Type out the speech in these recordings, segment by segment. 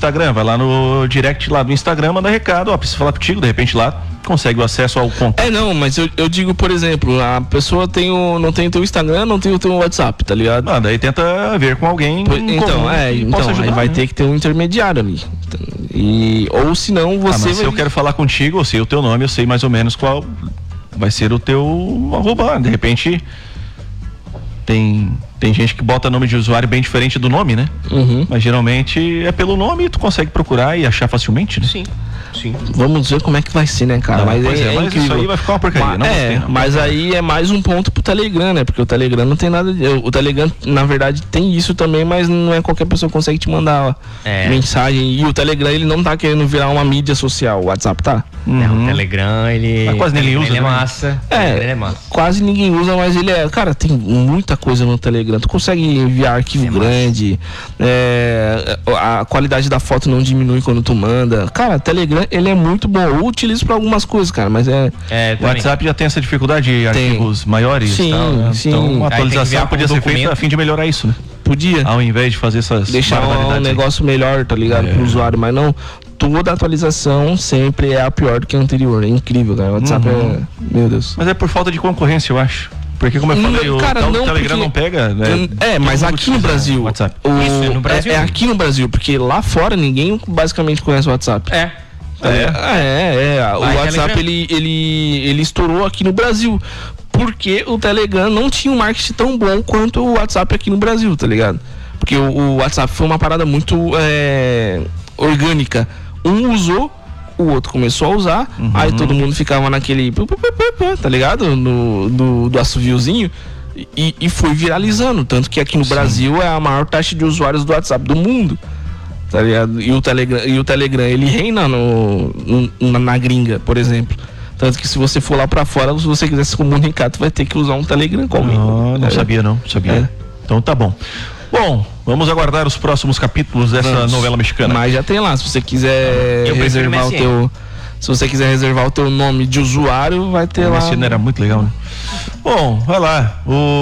Instagram, vai lá no direct lá do Instagram, manda recado, ó, precisa falar contigo, de repente lá consegue o acesso ao contato. Não, mas eu digo, por exemplo, a pessoa não tem o teu Instagram, não tem o teu WhatsApp, tá ligado? Daí tenta ver com alguém. Então aí vai ter que ter um intermediário ali. Ou senão você mas se eu quero falar contigo, eu sei o teu nome, eu sei mais ou menos qual vai ser o teu arroba. De repente tem gente que bota nome de usuário bem diferente do nome, né? Mas geralmente é pelo nome e tu consegue procurar e achar facilmente, né? Sim. Vamos ver como é que vai ser, né, cara? Mas mas isso aí vai ficar uma porcaria. Mas aí é mais um ponto pro Telegram, né? Porque o Telegram não tem nada o Telegram, na verdade, tem isso também, mas não é qualquer pessoa que consegue te mandar mensagem. E o Telegram, ele não tá querendo virar uma mídia social. O WhatsApp tá? O Telegram, ele... Mas quase ninguém usa, ele é massa. Ele é massa. Quase ninguém usa, mas ele é... Cara, tem muita coisa no Telegram. Tu consegue enviar arquivo grande. A qualidade da foto não diminui quando tu manda. Cara, Telegram, ele é muito bom. Eu utilizo pra algumas coisas, cara, mas o WhatsApp já tem essa dificuldade de arquivos maiores. Sim, sim. Então, uma atualização podia ser feita a fim de melhorar isso, né? Podia. Ao invés de fazer essas deixar um negócio melhor, tá ligado? Pro usuário, mas não. Toda atualização sempre é a pior do que a anterior. É incrível, cara. O WhatsApp meu Deus. Mas é por falta de concorrência, eu acho. Porque, como eu falei, o Telegram não pega, né? Mas aqui no Brasil. WhatsApp. Isso, é no Brasil. É aqui no Brasil, porque lá fora ninguém basicamente conhece o WhatsApp. O WhatsApp, ele estourou aqui no Brasil. Porque o Telegram não tinha um marketing tão bom quanto o WhatsApp aqui no Brasil, tá ligado? Porque o WhatsApp foi uma parada muito orgânica. Um usou, o outro começou a usar, aí todo mundo ficava naquele, tá ligado? Do assoviozinho. E foi viralizando. Tanto que aqui no Brasil é a maior taxa de usuários do WhatsApp do mundo. Tá ligado? E o Telegram, ele reina na gringa, por exemplo. Tanto que se você for lá pra fora, se você quiser se comunicar, tu vai ter que usar um Telegram com alguém. Não sabia. Então tá bom. Bom, vamos aguardar os próximos capítulos dessa novela mexicana. Mas já tem lá, se você quiser reservar o teu... Se você quiser reservar o teu nome de usuário, vai ter lá. MSN era muito legal, né? Bom, vai lá.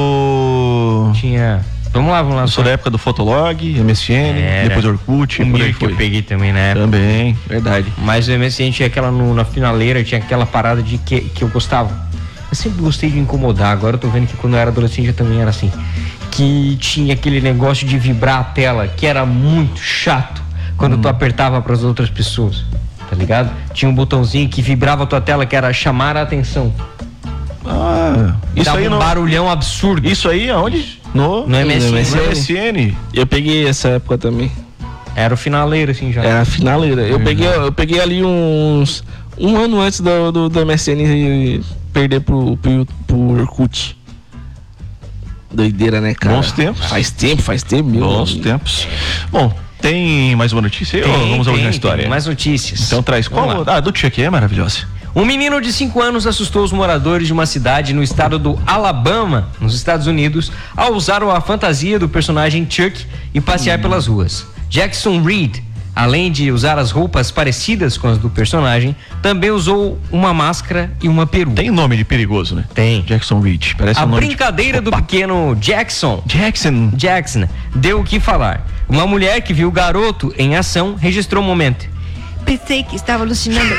Vamos lá. Sou da época do Fotolog, MSN, depois Orkut. Por aí que eu peguei também na época. Também, verdade. Mas o MSN tinha aquela na finaleira, tinha aquela parada de que eu gostava. Eu sempre gostei de incomodar, agora eu tô vendo que quando eu era adolescente eu também era assim. Que tinha aquele negócio de vibrar a tela, que era muito chato quando tu apertava para as outras pessoas, tá ligado? Tinha um botãozinho que vibrava a tua tela, que era chamar a atenção. Isso dava aí um barulhão absurdo. Isso aí aonde? No MSN. Eu peguei essa época também. Era o finaleiro, assim, já. Era a finaleira. Eu peguei ali um ano antes do MSN perder pro Orkut. Doideira, né, cara? Bons tempos. Faz tempo, meu. Bons tempos. Bom, tem mais uma notícia aí ou vamos ouvir a história? Tem mais notícias. Então traz qual? Do Chuck é maravilhosa. Um menino de 5 anos assustou os moradores de uma cidade no estado do Alabama, nos Estados Unidos, ao usar a fantasia do personagem Chuck e passear pelas ruas. Jackson Reed, além de usar as roupas parecidas com as do personagem, também usou uma máscara e uma peruca. Tem nome de perigoso, né? Tem. Jackson Reed. Parece a um nome brincadeira do pequeno Jackson deu o que falar. Uma mulher que viu o garoto em ação registrou o momento. Pensei que estava alucinando.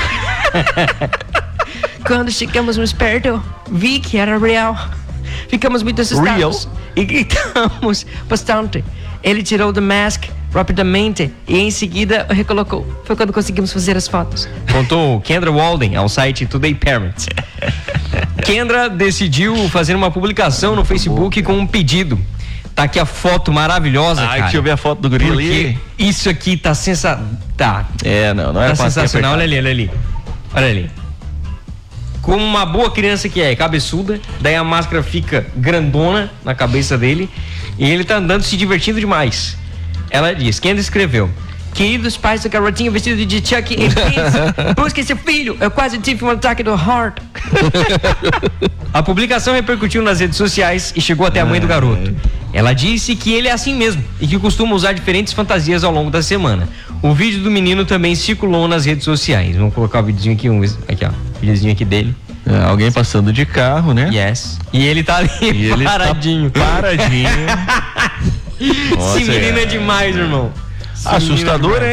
Quando chegamos mais perto, vi que era real. Ficamos muito assustados e gritamos bastante. Ele tirou da mask rapidamente e em seguida recolocou. Foi quando conseguimos fazer as fotos. Contou Kendra Walden ao site Today Parents. Kendra decidiu fazer uma publicação no Facebook com um pedido. Tá aqui a foto maravilhosa, cara. Deixa eu ver a foto do guri ali. Isso aqui tá sensacional. Não é sensacional. Olha ali. Como uma boa criança que é, cabeçuda, daí a máscara fica grandona na cabeça dele e ele tá andando se divertindo demais. Ela diz, Kendra escreveu: queridos pais do garotinho vestido de Chuck e Prince, busque seu filho, eu quase tive um ataque do heart. A publicação repercutiu nas redes sociais e chegou até a mãe do garoto. Ela disse que ele é assim mesmo e que costuma usar diferentes fantasias ao longo da semana. O vídeo do menino também circulou nas redes sociais. Vamos colocar o videozinho aqui, ó. Videozinho aqui dele. Alguém passando de carro, né? Yes. E ele tá ali paradinho. Paradinho. Esse menino é demais, irmão. Assustador,